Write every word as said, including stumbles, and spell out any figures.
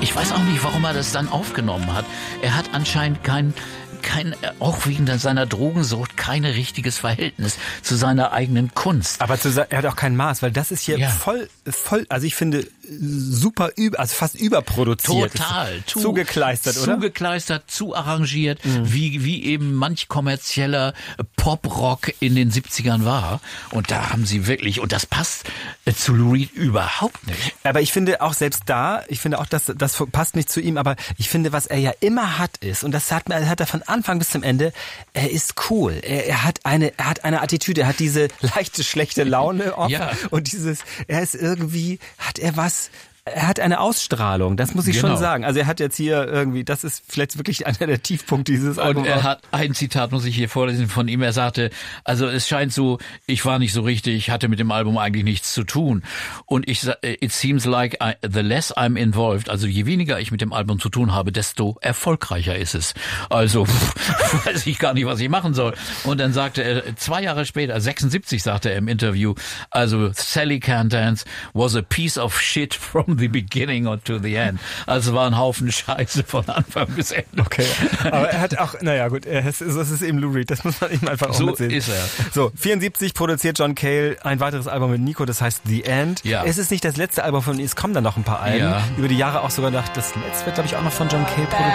ich weiß auch nicht, warum er das dann aufgenommen hat. Er hat anscheinend kein kein, auch wegen seiner Drogensucht, kein richtiges Verhältnis zu seiner eigenen Kunst. Aber zu, er hat auch kein Maß, weil das ist hier ja. voll, voll, also ich finde, super, über, also fast überproduziert. Total. Zu, zugekleistert, oder? Zugekleistert, zu arrangiert, mhm. wie, wie eben manch kommerzieller Pop-Rock in den siebzigern war. Und da haben sie wirklich, und das passt zu Lou Reed überhaupt nicht. Aber ich finde auch selbst da, ich finde auch, dass das passt nicht zu ihm, aber ich finde, was er ja immer hat ist, und das hat, hat er von Anfang bis zum Ende, er ist cool. Er, er hat eine, er hat eine Attitüde, er hat diese leichte, schlechte Laune oft ja. und dieses, er ist irgendwie, hat er was, er hat eine Ausstrahlung, das muss ich genau. schon sagen. Also er hat jetzt hier irgendwie, das ist vielleicht wirklich einer der Tiefpunkte dieses Albums. Und er hat ein Zitat, muss ich hier vorlesen, von ihm. Er sagte, also es scheint so, ich war nicht so richtig, hatte mit dem Album eigentlich nichts zu tun. Und ich, it seems like I, the less I'm involved, also je weniger ich mit dem Album zu tun habe, desto erfolgreicher ist es. Also pff, weiß ich gar nicht, was ich machen soll. Und dann sagte er, zwei Jahre später, sechsundsiebzig, sagte er im Interview, also Sally Can't Dance was a piece of shit from the beginning or to the end. Also war ein Haufen Scheiße von Anfang bis Ende. Okay, aber er hat auch, naja gut, er ist, das ist eben Lou Reed, das muss man ihm einfach auch so mitsehen. So ist er. So, vierundsiebzig produziert John Cale ein weiteres Album mit Nico, das heißt The End. Ja. Es ist nicht das letzte Album von ihm, es kommen dann noch ein paar Alben. Ja. Über die Jahre auch sogar nach, das letzte wird glaube ich auch noch von John Cale produziert.